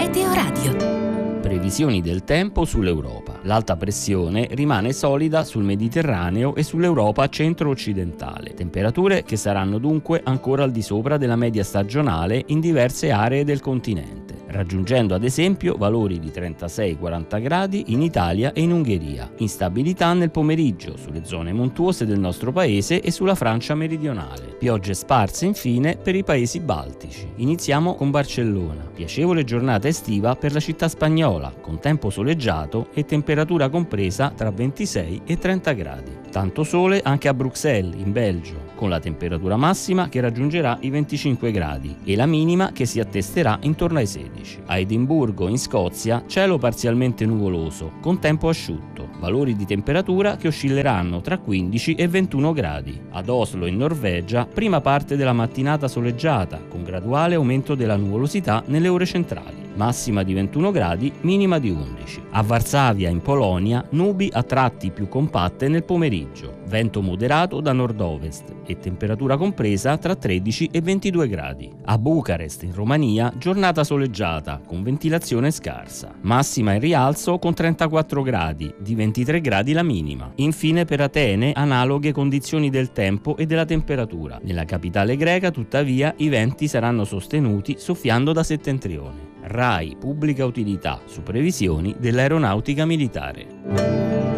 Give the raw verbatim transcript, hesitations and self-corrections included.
Meteoradio. Previsioni del tempo sull'Europa. L'alta pressione rimane solida sul Mediterraneo e sull'Europa centro-occidentale. Temperature che saranno dunque ancora al di sopra della media stagionale in diverse aree del continente, raggiungendo ad esempio valori di trentasei quaranta gradi in Italia e in Ungheria. Instabilità nel pomeriggio sulle zone montuose del nostro paese e sulla Francia meridionale. Piogge sparse infine per i paesi baltici. Iniziamo con Barcellona. Piacevole giornata estiva per la città spagnola, con tempo soleggiato e temperatura compresa tra ventisei e trenta gradi. Tanto sole anche a Bruxelles, in Belgio, con la temperatura massima che raggiungerà i venticinque gradi e la minima che si attesterà intorno ai sedici. A Edimburgo, in Scozia, cielo parzialmente nuvoloso, con tempo asciutto, valori di temperatura che oscilleranno tra quindici e ventuno gradi. Ad Oslo, in Norvegia, prima parte della mattinata soleggiata, con graduale aumento della nuvolosità nelle ore centrali. Massima di ventuno gradi, minima di undici. A Varsavia, in Polonia, nubi a tratti più compatte nel pomeriggio, vento moderato da nord-ovest e temperatura compresa tra tredici e ventidue gradi. A Bucarest, in Romania, giornata soleggiata, con ventilazione scarsa. Massima in rialzo con trentaquattro gradi, di ventitré gradi la minima. Infine per Atene, analoghe condizioni del tempo e della temperatura. Nella capitale greca, tuttavia, i venti saranno sostenuti soffiando da settentrione. RAI Pubblica Utilità su previsioni dell'aeronautica militare.